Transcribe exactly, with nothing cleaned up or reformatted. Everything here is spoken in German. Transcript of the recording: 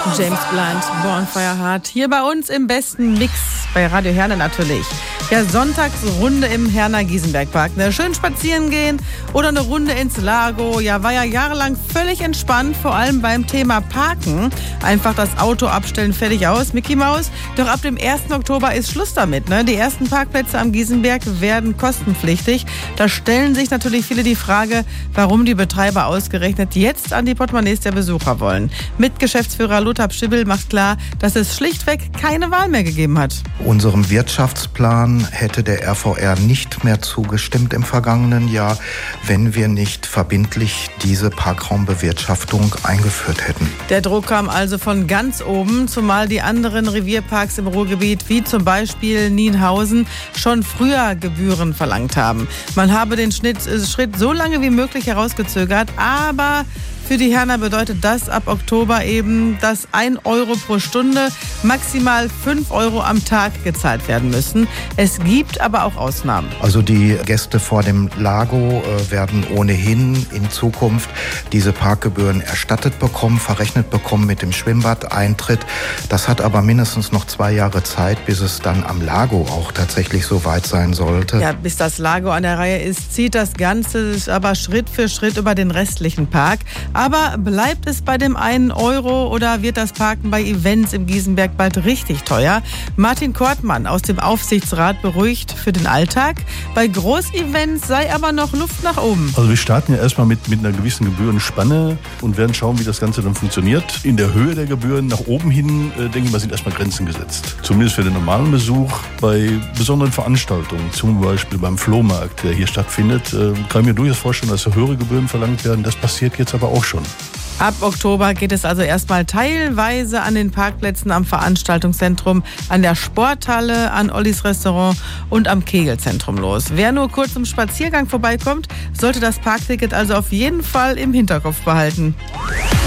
James Blunt, Bonfire Heart, hier bei uns im besten Mix, bei Radio Herne natürlich. Ja, Sonntagsrunde im Herner Giesenbergpark. Ne? Schön spazieren gehen oder eine Runde ins Lago. Ja, war ja jahrelang völlig entspannt, vor allem beim Thema Parken. Einfach das Auto abstellen, fertig aus, Mickey Maus. Doch ab dem ersten Oktober ist Schluss damit. Ne? Die ersten Parkplätze am Giesenberg werden kostenpflichtig. Da stellen sich natürlich viele die Frage, warum die Betreiber ausgerechnet jetzt an die Portemonnaies der Besucher wollen. Mit Geschäftsführer Lothar Pschibbel macht klar, dass es schlichtweg keine Wahl mehr gegeben hat. Unserem Wirtschaftsplan hätte der R V R nicht mehr zugestimmt im vergangenen Jahr, wenn wir nicht verbindlich diese Parkraumbewirtschaftung eingeführt hätten. Der Druck kam also von ganz oben, zumal die anderen Revierparks im Ruhrgebiet, wie zum Beispiel Nienhausen, schon früher Gebühren verlangt haben. Man habe den Schnitt, Schritt so lange wie möglich herausgezögert, aber für die Herner bedeutet das ab Oktober eben, dass ein Euro pro Stunde, maximal fünf Euro am Tag gezahlt werden müssen. Es gibt aber auch Ausnahmen. Also die Gäste vor dem Lago äh, werden ohnehin in Zukunft diese Parkgebühren erstattet bekommen, verrechnet bekommen mit dem Schwimmbadeintritt. Das hat aber mindestens noch zwei Jahre Zeit, bis es dann am Lago auch tatsächlich so weit sein sollte. Ja, bis das Lago an der Reihe ist, zieht das Ganze aber Schritt für Schritt über den restlichen Park. Aber bleibt es bei dem einen Euro oder wird das Parken bei Events im Giesenberg bald richtig teuer? Martin Kortmann aus dem Aufsichtsrat beruhigt für den Alltag. Bei Großevents sei aber noch Luft nach oben. Also wir starten ja erstmal mit, mit einer gewissen Gebührenspanne und werden schauen, wie das Ganze dann funktioniert. In der Höhe der Gebühren nach oben hin, äh, denke ich mal, sind erstmal Grenzen gesetzt. Zumindest für den normalen Besuch. Bei besonderen Veranstaltungen, zum Beispiel beim Flohmarkt, der hier stattfindet, äh, kann ich mir durchaus vorstellen, dass höhere Gebühren verlangt werden. Das passiert jetzt aber auch schon. Ab Oktober geht es also erstmal teilweise an den Parkplätzen am Veranstaltungszentrum, an der Sporthalle, an Ollis Restaurant und am Kegelzentrum los. Wer nur kurz zum Spaziergang vorbeikommt, sollte das Parkticket also auf jeden Fall im Hinterkopf behalten.